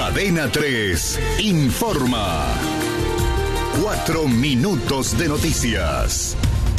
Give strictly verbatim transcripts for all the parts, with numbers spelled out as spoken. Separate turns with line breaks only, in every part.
Cadena tres informa. Cuatro minutos de noticias.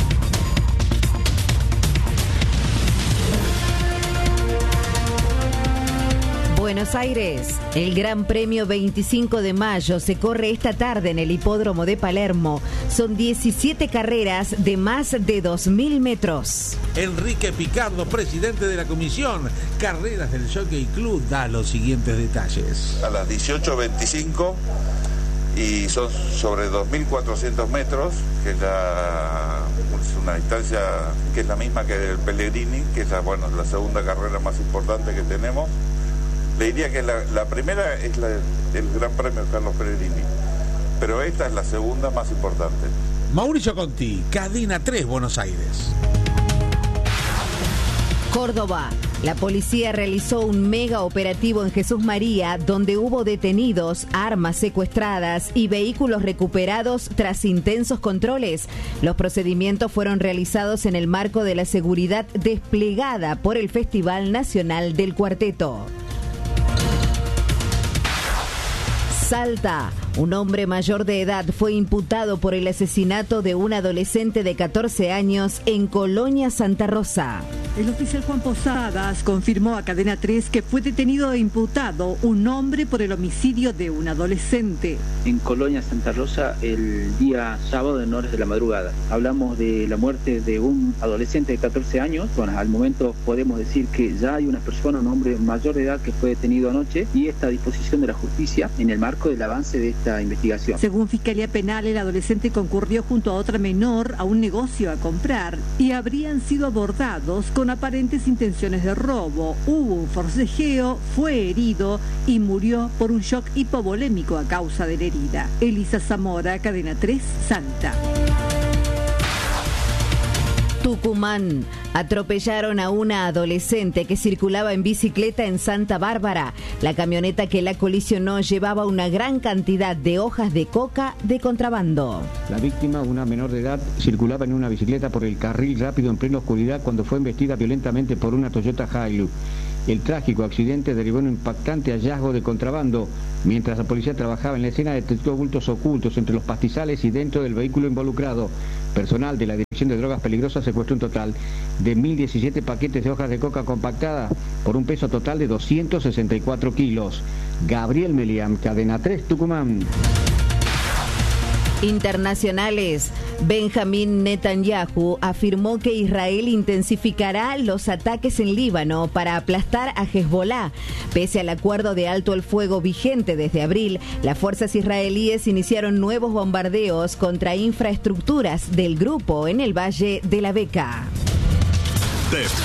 Buenos Aires. El Gran Premio veinticinco de mayo se corre esta tarde en el Hipódromo de Palermo. Son diecisiete carreras de más de dos mil metros.
Enrique Picardo, presidente de la comisión Carreras del Jockey Club, da los siguientes detalles.
A las dieciocho veinticinco y son sobre dos mil cuatrocientos metros, que es, la, es una distancia que es la misma que el Pellegrini, que es la, bueno, la segunda carrera más importante que tenemos. Le diría que la, la primera es la, el Gran Premio Carlos Pellegrini, pero esta es la segunda más importante.
Mauricio Conti, Cadena tres, Buenos Aires.
Córdoba. La policía realizó un mega operativo en Jesús María, donde hubo detenidos, armas secuestradas y vehículos recuperados tras intensos controles. Los procedimientos fueron realizados en el marco de la seguridad desplegada por el Festival Nacional del Cuarteto. Salta. Un hombre mayor de edad fue imputado por el asesinato de un adolescente de catorce años en Colonia Santa Rosa.
El oficial Juan Posadas confirmó a Cadena tres que fue detenido e imputado un hombre por el homicidio de un adolescente.
En Colonia Santa Rosa el día sábado en horas de la madrugada. Hablamos de la muerte de un adolescente de catorce años. Bueno, al momento podemos decir que ya hay una persona, un hombre mayor de edad que fue detenido anoche y está a disposición de la justicia en el marco del avance de esta investigación.
Según Fiscalía Penal, el adolescente concurrió junto a otra menor a un negocio a comprar y habrían sido abordados con aparentes intenciones de robo. Hubo un forcejeo, fue herido y murió por un shock hipovolémico a causa de la herida. Elisa Zamora, Cadena tres, Salta.
Tucumán. Atropellaron a una adolescente que circulaba en bicicleta en Santa Bárbara. La camioneta que la colisionó llevaba una gran cantidad de hojas de coca de contrabando.
La víctima, una menor de edad, circulaba en una bicicleta por el carril rápido en plena oscuridad cuando fue embestida violentamente por una Toyota Hilux. El trágico accidente derivó en un impactante hallazgo de contrabando. Mientras la policía trabajaba en la escena, detectó bultos ocultos entre los pastizales y dentro del vehículo involucrado. Personal de la Dirección de Drogas Peligrosas secuestró un total de mil diecisiete paquetes de hojas de coca compactada por un peso total de doscientos sesenta y cuatro kilos. Gabriel Meliam, Cadena tres, Tucumán.
Internacionales. Benjamín Netanyahu afirmó que Israel intensificará los ataques en Líbano para aplastar a Hezbolá. Pese al acuerdo de alto el fuego vigente desde abril, las fuerzas israelíes iniciaron nuevos bombardeos contra infraestructuras del grupo en el Valle de la Beca.